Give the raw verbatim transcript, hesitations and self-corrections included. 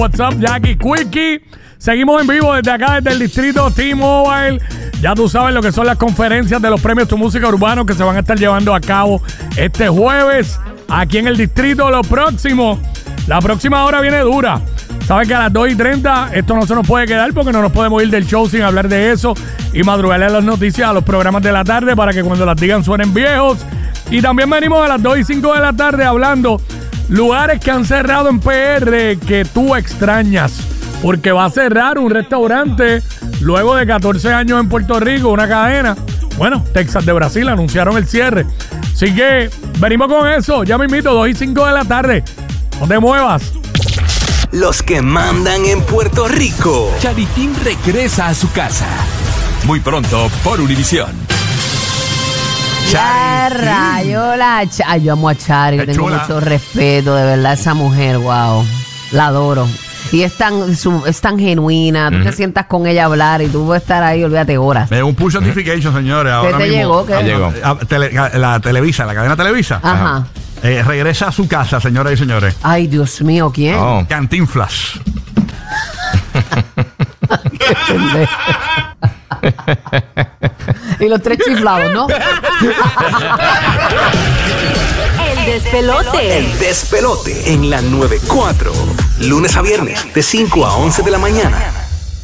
WhatsApp, Jackie Quickie. Seguimos en vivo desde acá, desde el distrito T-Mobile. Ya tú sabes lo que son las conferencias de los premios Tu Música Urbano que se van a estar llevando a cabo este jueves aquí en el distrito. Lo próximo, la próxima hora viene dura. Sabes que a las dos y treinta esto no se nos puede quedar porque no nos podemos ir del show sin hablar de eso y madrugarle a las noticias a los programas de la tarde para que cuando las digan suenen viejos. Y también venimos a las dos y cinco de la tarde hablando lugares que han cerrado en P R que tú extrañas. Porque va a cerrar un restaurante luego de catorce años en Puerto Rico, una cadena. Bueno, Texas de Brasil anunciaron el cierre. Así que venimos con eso. Ya me invito, dos y cinco de la tarde. No te muevas. Los que mandan en Puerto Rico. Charitín regresa a su casa. Muy pronto por Univisión. Ya rayo la Ch- Ay, yo amo a Chari, yo tengo chula. mucho respeto, de verdad, esa mujer, wow. La adoro. Y es tan, su- es tan genuina, tú te sientas con ella a hablar y tú puedes estar ahí, olvídate, horas. Eh, un push notification, señores. Ahora te mismo. llegó? ¿Qué? Ah, llegó. ah, tele- la Televisa, la cadena Televisa. Ajá. Eh, regresa a su casa, señoras y señores. Ay, Dios mío, ¿quién? Oh. Cantinflas. Y los tres chiflados, ¿no? El despelote. El despelote en la noventa y cuatro. Lunes a viernes de cinco a once de la mañana.